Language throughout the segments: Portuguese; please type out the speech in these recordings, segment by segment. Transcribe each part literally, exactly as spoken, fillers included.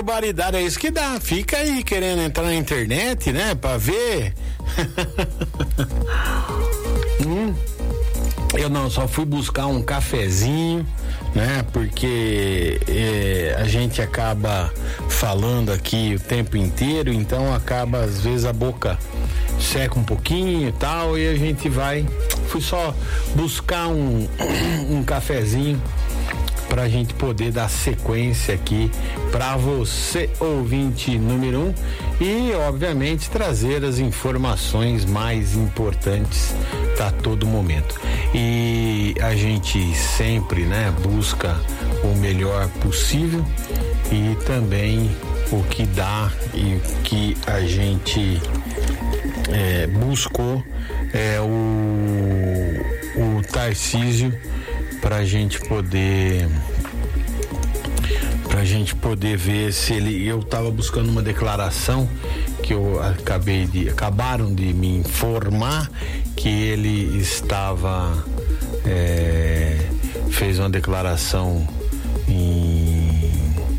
barbaridade, é isso que dá. Fica aí querendo entrar na internet, né, pra ver. hum. Eu não, só fui buscar um cafezinho, né? Porque é, a gente acaba falando aqui o tempo inteiro, então acaba às vezes a boca seca um pouquinho e tal, e a gente vai. Fui só buscar um, um cafezinho pra gente poder dar sequência aqui pra você, ouvinte número um, e obviamente trazer as informações mais importantes a todo momento. E a gente sempre, né, busca o melhor possível e também o que dá e o que a gente é, buscou é o, o Tarcísio pra gente poder pra gente poder ver se ele, eu tava buscando uma declaração que eu acabei de, acabaram de me informar que ele estava é, fez uma declaração em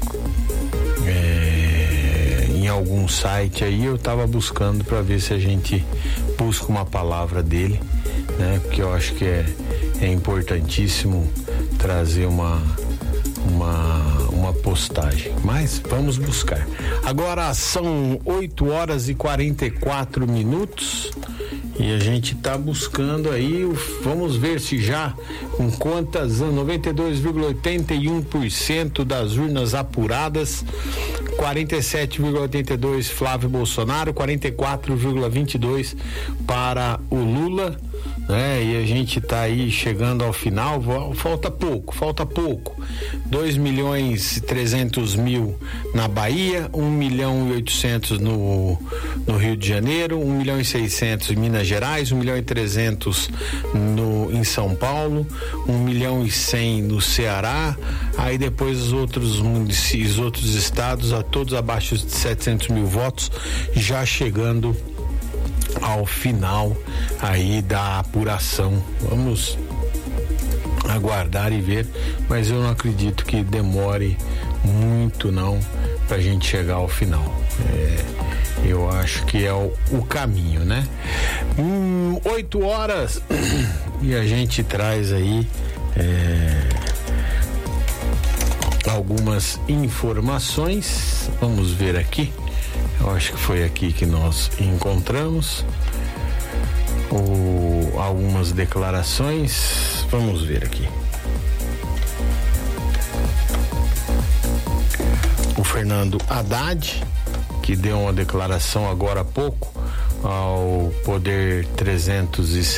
é, em algum site aí, eu tava buscando para ver se a gente busca uma palavra dele, né, porque eu acho que é, é importantíssimo trazer uma uma uma postagem, mas vamos buscar. Agora são oito horas e quarenta e quatro minutos e a gente tá buscando aí, vamos ver se já com quantas, noventa e dois vírgula oitenta e um por cento das urnas apuradas, quarenta e sete vírgula oitenta e dois Flávio Bolsonaro, quarenta e quatro vírgula vinte e dois para o Lula, né? E a gente tá aí chegando ao final, falta pouco, falta pouco. dois milhões e trezentos mil na Bahia, um milhão e oitocentos no, no Rio de Janeiro, um milhão e seiscentos em Minas Gerais, um milhão e trezentos no, em São Paulo, um milhão e cem no Ceará, aí depois os outros municípios, outros estados, a todos abaixo de setecentos mil votos, já chegando ao final aí da apuração. Vamos aguardar e ver, mas eu não acredito que demore muito não pra gente chegar ao final. É, eu acho que é o, o caminho, né? Hum, oito horas e a gente traz aí é, algumas informações. Vamos ver aqui. Eu acho que foi aqui que nós encontramos o, algumas declarações. Vamos ver aqui. O Fernando Haddad, que deu uma declaração agora há pouco ao Poder trezentos e